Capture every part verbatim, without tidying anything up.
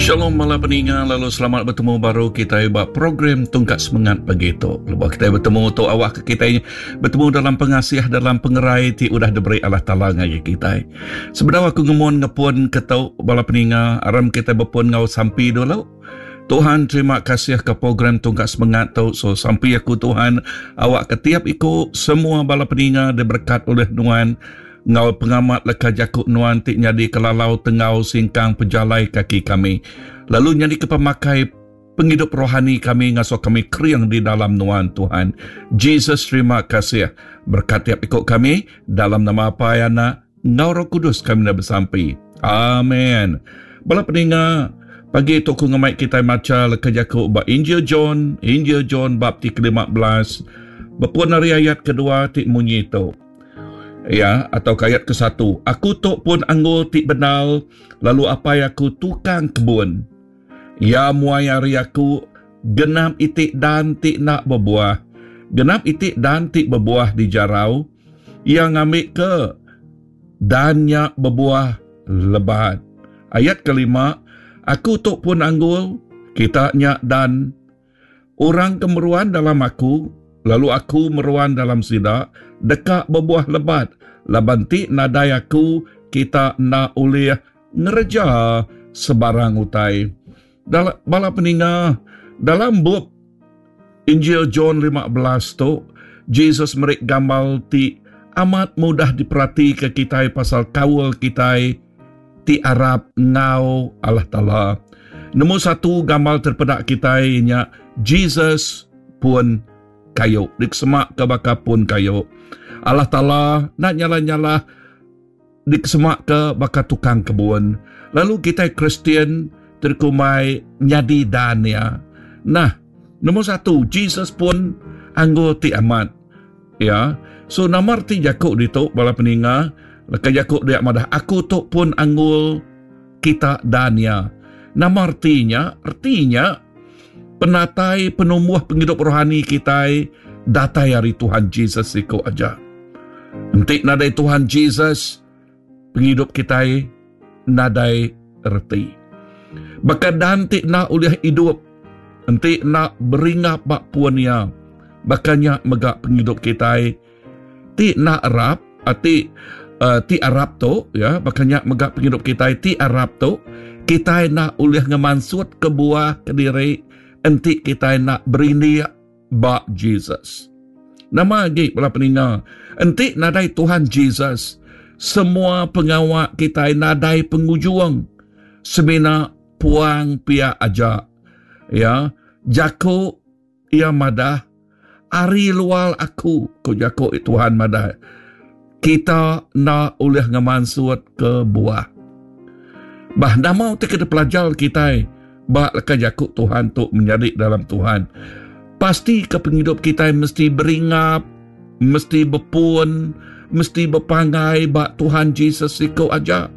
Shalom malam peningat, lalu selamat bertemu baru kita buat program Tongkat Semangat begitu. Lepas kita bertemu tu awak ke kita bertemu dalam pengasiah, dalam pengerai ti udah diberi Allah Ta'ala ngaya kita. Sebenarnya aku ngemun ngepun ketau bala peningat, aram kita berpun ngau sampai dulu. Tuhan terima kasih ke program Tongkat Semangat tu. So sampai aku Tuhan, awak ketiap ikut semua bala peningat diberkat oleh Tuhan. Ngau pengamat leka jakuk nuan tik nyadi kelalau tengau singkang penjalai kaki kami. Lalu nyadi ke pemakai penghidup rohani kami ngasuh kami kriang di dalam nuan Tuhan. Jesus terima kasih. Berkat tiap ikut kami dalam nama apa yana ngau Roh Kudus kami dah bersampai. Amin. Bala peningat, pagi tu ku ngemai kita maca leka jakuk ba Injil John, Injil John bab ti ke lima belas. Berpun hari ayat kedua tik munyi tu. Ya, atau ayat ke satu. Aku tok pun anggur tik benal, lalu apa aku tukang kebun. Ya muai hari aku, genap itik dan tik nak berbuah. Genap itik dan tik berbuah di jarau, yang ambil ke dan nyak berbuah lebat. Ayat kelima, aku tok pun anggur, kita nyak dan orang kemeruan dalam aku, lalu aku meruan dalam sidak, dekat berbuah lebat. Labanti nadai aku, kita nak oleh ngereja sebarang utai. Dalam bala peningat, dalam bab Injil John lima belas tu, Jesus merik gambar ti amat mudah diperhati ke kita pasal kawal kita ti Arab ngau Allah Ta'ala. Nombor satu gambar terpedak kita nya Jesus pun kayu. Dikesemak ke baka pun kayu. Allah Ta'ala nak nyala-nyala dikesemak ke baka tukang kebun. Lalu kita Kristian terkumai nyadi dan ya. Nah, nombor satu, Jesus pun anggur ti amat. Ya. So, nomor ti jakuk di tu, bala peningat, laka jakuk dia madah, aku tu pun anggur kita dan ya. Nama artinya, artinya, penatai penumbuh penghidup rohani kita datai hari Tuhan Jesus ikut aja. Nanti nadai Tuhan Jesus penghidup kita nadai erti. Bahkan nanti nak uliah hidup, nanti nak beringap bak puannya, bakannya megak penghidup kita ti nak Arab, ati uh, ti Arab tu ya, bakannya megak penghidup kita ti Arab tu, kita nak uliah ngemansut ke buah ke diri. Nanti kita nak berini bak Jesus. Nama lagi pula peningat. Nanti nadai Tuhan Jesus. Semua pengawak kita nadai pengujuang. Semina puang pia aja. Ya. Jakuk ia madah. Ari lual aku. Ko jakuk Tuhan madah. Kita nak oleh ngemansut ke buah. Bah nama kita pelajar kita. Bak lekas jakuk Tuhan tu menjadi dalam Tuhan. Pasti ke penghidup kita mesti beringap, mesti berpun, mesti berpangai bak Tuhan Jesus ikut aja.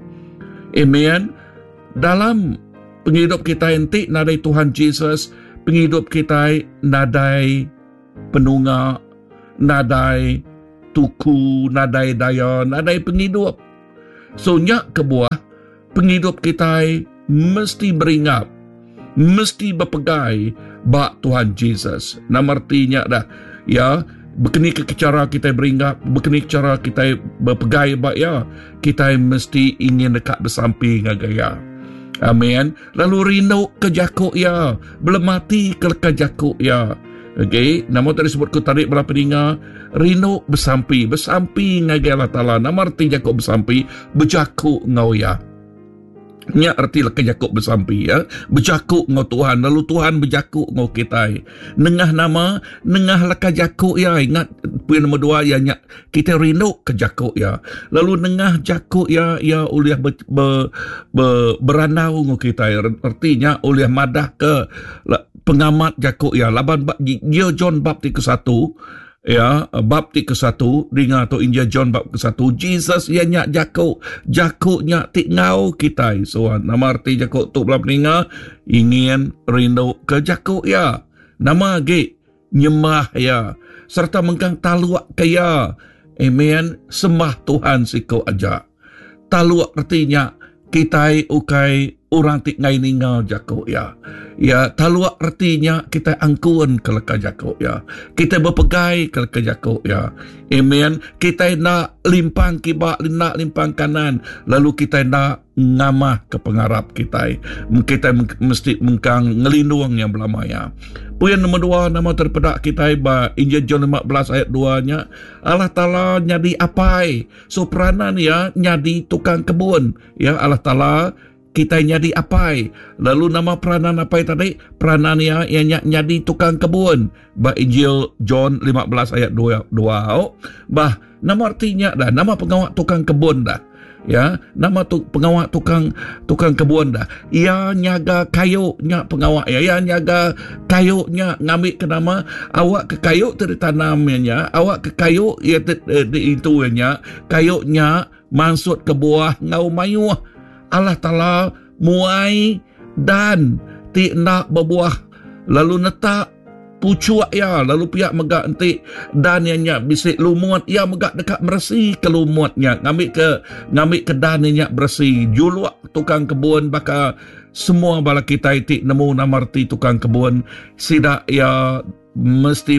Amen. Dalam penghidup kita nanti nadai Tuhan Jesus, penghidup kita nadai penunggak, nadai tuku, nadai daya, nadai penghidup. So nyak kebuah, penghidup kita mesti beringap, mesti berpegai bak Tuhan Jesus. Nama artinya dah, ya, berkini ke cara kita beringap, berkini ke cara kita berpegai bak ya, kita mesti ingin dekat bersamping gaya. Amin. Lalu rindu ke jakuk ya, belum mati ke lekat jakuk ya. Okey, nama tadi sebut ku tarik berapa peningat, rindu bersampi, bersampi ngagay Allah Ta'ala. Nama arti jakuk bersampi, berjakuk ngau ya. Nya arti leka jakuk bersampi ya. Berjakuk ngau Tuhan, lalu Tuhan berjakuk ngau kita. Nengah nama, nengah leka jakuk ya. Ingat poin nombor dua ya, nya kita rindu ke jakuk ya. Lalu nengah jakuk ya, ya uliah ber, ber, ber, beranau ngau kita. Artinya uliah madah ke pengamat jakuk ya. Laban dia John bab ke satu. Ya, bab ti ke satu, dengar tu Injil John bab ke satu, Jesus ia nyak jakuk, jakuk nyak tik ngau kita. So, nama arti jakuk tu belah peningat, ingin rindu ke jakuk ya. Nama lagi, nyembah ya, serta mengkang taluak kaya. Amen, sembah Tuhan siku aja. Taluak artinya, kita ukai orang tik ngai ningau jako ya. Ya, taluak artinya kita angkuan ke leka jako ya. Kita berpegai ke leka jako ya. Amen. Kita nak limpang kibak, nak limpang kanan. Lalu kita nak ngamah ke pengarap kita. Kita mesti mengkang ngelindung yang belama ya. Puyan nombor dua, nama terpedak kita ba Injil John lima belas ayat dua nya. Allah Ta'ala nyadi apai. So peranan ya, nyadi tukang kebun. Ya, Allah Ta'ala kita nyadi apai. Lalu nama peranan apai tadi? Peranan ya, yang nyadi tukang kebun. Ba Injil John lima belas ayat dua. Oh, bah, nama artinya dah, nama pengawal tukang kebun dah. Ya, nama tu pengawal tukang tukang kebun dah. Ia nyaga kayunya pengawal ya, ia nyaga kayunya ngambil ke nama awak ke kayu tu ditanamnya, awak ke kayu ia di itu nya, kayunya masuk ke buah ngau mayuh. Allah Ta'ala muai dan ti nak berbuah lalu netak pucuak ya, lalu pihak megak nanti dan yang bisik lumut ya megak dekat bersih ke lumutnya, ngambil ke ngambil ke dan yang bersih. Juluak tukang kebun baka semua bala kita itu nemu nama arti tukang kebun sidak ya mesti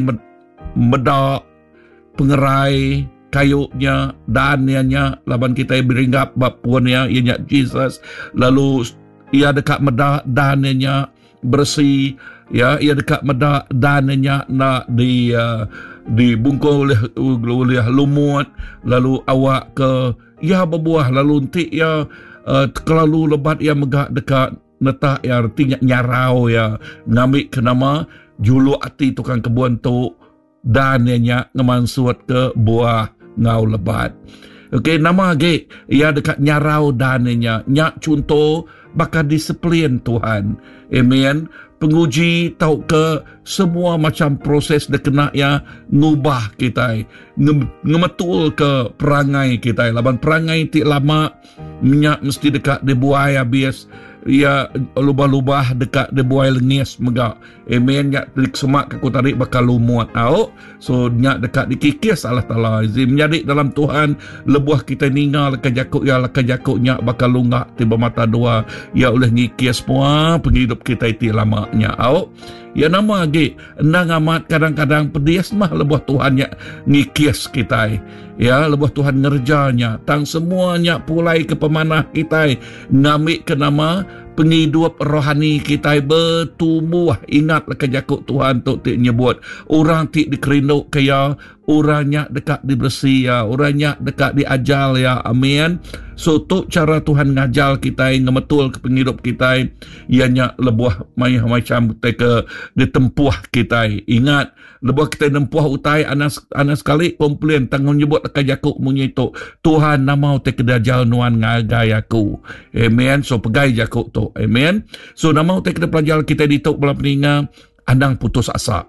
medak pengerai kayunya dan ianya laban kita beringgap bab puannya ianya Jesus, lalu ia dekat medak dan ianya bersih ya, ia dekat medak dan ianya nak di uh, dibungkul oleh oleh lumut, lalu awak ke ia berbuah, lalu nanti ia uh, kelalu lebat ia megak dekat netak ya artinya nyarau ya, ngambil ke nama julu ati tukang kebun tu dan ianya ngemansut ke buah ngau lebat. Okey, nama ge ia dekat nyarau dananya, nyak contoh bakal disiplin Tuhan. Amen. Penguji tahu ke semua macam proses dah kena ya ngubah kita, ngemetul ke perangai kita. Laban perangai ti lama minyak mesti dekat dibuai habis. Ya lubah-lubah dekat dibuai lengis megak. Amen. Nyak telik semak ke tarik bakal lumut au. So nyak dekat dikikis Allah Ta'ala. Zim menjadi dalam Tuhan lebuah kita ningal ke jakuk ya ke jakuk nyak bakal lunggak tiba mata dua. Ya oleh ngikis semua penghidup kita itu lamanya au. Ya nama lagi endang amat kadang-kadang pedias mah lebuah Tuhan nyak ngikis kita. Ya lebuah Tuhan ngerjanya tang semuanya pulai ke pemanah kita ngambil ke nama penghidup rohani kita bertumbuh. Ingatlah kejakut Tuhan tu tik nyebut orang tik dikerinduk kaya orangnya dekat dibersih ya, orangnya dekat diajal ya. Amin. So tu cara Tuhan ngajal kita ngemetul ke penghidup kita ianya lebuah macam ke ditempuh kita. Ingat lebuah kita nempuh utai anas anas sekali komplain tanggung nyebut kejakut munyi tu Tuhan namau te kedajal nuan ngagai aku. Amen. So pegai jakut tu. Amen. So namau te kedajal kita dituk bala peninga andang putus asa.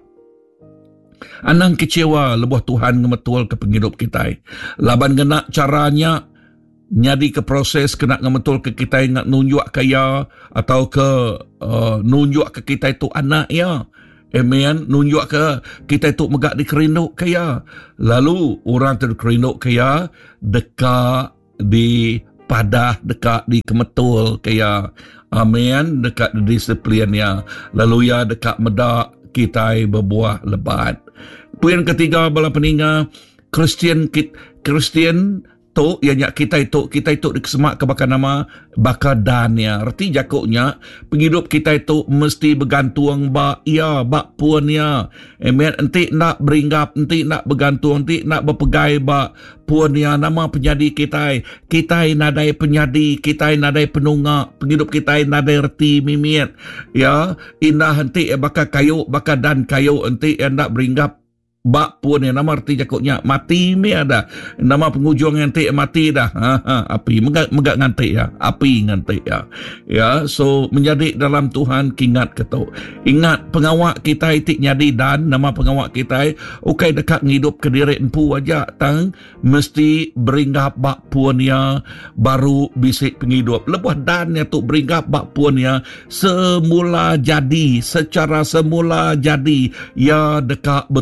Anang kecewa lebuah Tuhan ngemetul ke penghidup kita. Laban kena caranya nyadi ke proses kena ngemetul ke kita nak nunjuk kaya atau ke uh, nunjuk ke kita itu anak ya. Amen. Nunjuk ke kita itu megak dikerinduk kaya. Lalu orang terkerinduk kaya dekat di padah, dekat di kemetul kaya. Amen. Dekat di disiplin ya. Lalu ya dekat medak kita berbuah lebat. Poin ketiga bala peninga Kristian Kristian tu ianya kita itu kita itu dikesemak ke bakal nama bakal dannya. Arti jakuknya penghidup kita itu mesti bergantung ba ya bak puannya. Amen. Enti nak beringgap, enti nak bergantung, enti nak berpegai ba puannya nama penyadi kita. Kita nadai penyadi, kita nadai penungak, penghidup kita nadai reti mimit. Ya, indah enti bakal kayu, bakal dan kayu enti nak beringgap bak pun yang nama arti jakutnya mati me ada nama pengujung ngantik mati dah ha, ha, api megak megak ngantik ya api ngantik ya ya. So menjadi dalam Tuhan kingat ketuk ingat pengawak kita itik nyadi dan nama pengawak kita ukai dekat ngidup ke diri empu aja tang mesti beringgap bak pun ya baru bisik penghidup lebuh dan ya tu beringgap bak pun ya semula jadi secara semula jadi ya dekat bertumbuh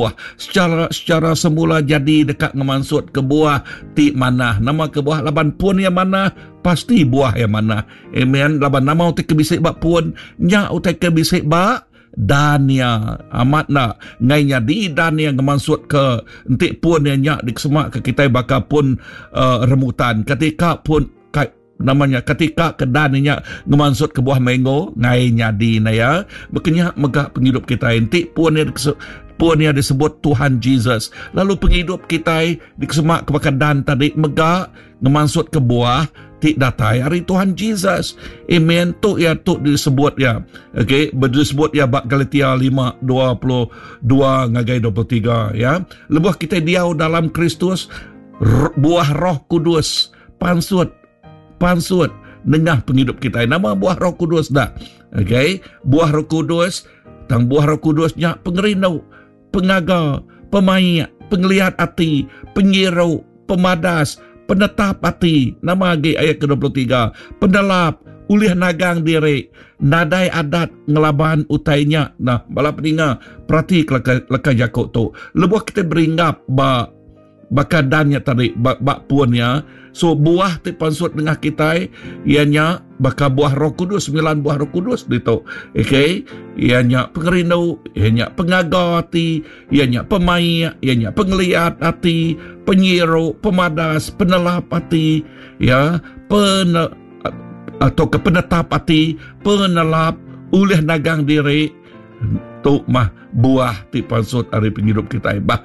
buah. Secara secara semula jadi dekat ngemansut ke buah ti mana. Nama ke buah laban pun yang mana, pasti buah yang mana. Amen. Laban nama utai ke bisik bak pun, nya utai ke bisik bak dania amat nak ngainya di dania ngemansut ke entik pun yang nyak dikesemak ke kita bakal pun uh, remutan ketika pun ka, namanya ketika kedaninya ngemansut ke buah mango ngainya di na ya makanya megak penghidup kita entik pun yang pun yang disebut Tuhan Jesus lalu penghidup kita dikesemak ke bakal dan tadi megak ngemansut ke buah ti datai hari Tuhan Jesus. Amen. Tu ya tu disebut ya. Okey, disebut ya bab Galatia lima dua puluh dua ngagai dua puluh tiga ya. Lebuh kita diau dalam Kristus buah Roh Kudus pansut pansut nengah penghidup kita. Nama buah Roh Kudus dah. Okey, buah Roh Kudus tang buah Roh Kudusnya pengerindau, pengaga, pemayak, penglihat hati, penyirau, pemadas, penetap hati, nama lagi ayat ke dua puluh tiga, pendelap, ulih nagang diri, nadai adat ngelaban utainya. Nah, bala peninga, perhati leka, leka jakuk tu. Lebuh kita beringgap ba bakadannya tadi, bak, bak puannya. So, buah ti pansut dengan kita, ianya bakal buah Roh Kudus, sembilan buah Roh Kudus itu. Okay? Ianya pengerindau, ianya pengaga hati, ianya pemayak, ianya penglihat hati, penyiru, pemadas, penelap hati, ya, pen atau ke penetap hati, penelap, ulih nagang diri, tu mah buah ti pansut hari penghidup kita. Bah,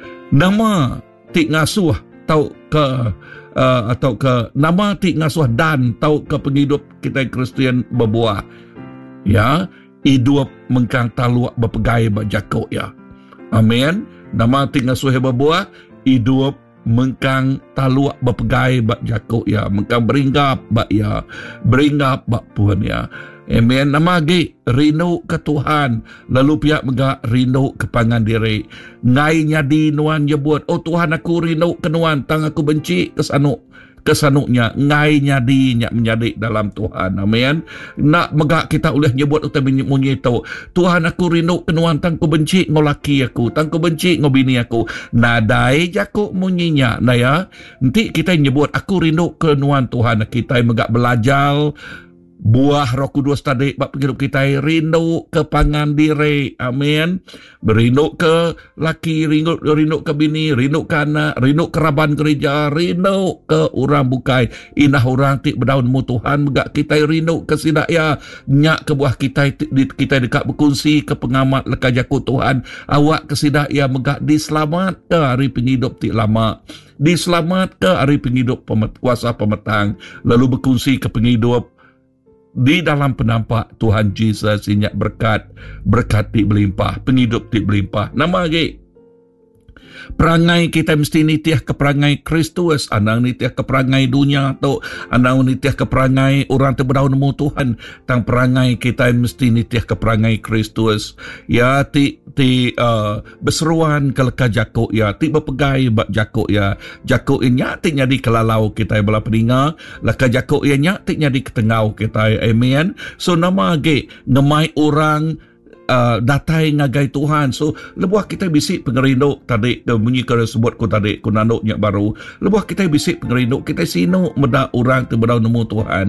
nama ti ngasuh tau ke Uh, atau ke nama ti ngasuh dan tau ke penghidup kita Kristian berbuah ya hidup mengkang taluak berpegai berjakuk ya amin nama ti ngasuh berbuah hidup mengkang taluak berpegai berjakuk ya mengkang beringgap bak ya beringgap bak pun ya amin nama lagi rindu ke Tuhan lalu pihak megak rindu ke pangan diri ngai nyadi nuan nyebut oh Tuhan aku rindu ke nuan tang aku benci kesanuk kesanuknya ngai nyadi nyak menjadi dalam Tuhan amin nak megak kita oleh nyebut utai bunyi tu Tuhan aku rindu ke nuan tang ku benci ngolaki aku tang ku benci ngobini aku nadai jakuk munyinya nah ya nanti kita nyebut aku rindu ke nuan Tuhan kita megak belajar buah Roh Kudus tadi bak penghidup kita rindu ke pangan diri amin berindu ke laki rindu, rindu ke bini rindu ke anak rindu ke raban gereja rindu ke orang bukai inah orang tik berdaun mu Tuhan megak kita rindu ke sidaya nyak ke buah kita kita dekat berkongsi ke pengamat leka jakut Tuhan awak ke sidaya megak diselamat ke hari penghidup tik lama diselamat ke hari penghidup pemet, kuasa pemetang lalu berkongsi ke penghidup di dalam penampak Tuhan Jesus inyak berkat berkat ti berlimpah penghidup ti berlimpah nama lagi perangai kita mesti nitiah ke perangai Kristus andang nitiah ke perangai dunia atau andang nitiah ke perangai orang terberdaun nemu Tuhan tang perangai kita mesti nitiah ke perangai Kristus ya ti ti uh, berseruan ke leka jakuk ya ti berpegai bak jakuk ya jakuk inya ti nyadi kelalau kita bala peninga leka jakuk inya ti nyadi ketengau kita amen so nama ge ngemai orang Uh, datai ngagai Tuhan so lebuah kita bisik pengerindu tadi bunyi kena sebut ku tadi ku nanduk nyak baru lebuah kita bisik pengerindu kita sino medak orang terberdau nemu Tuhan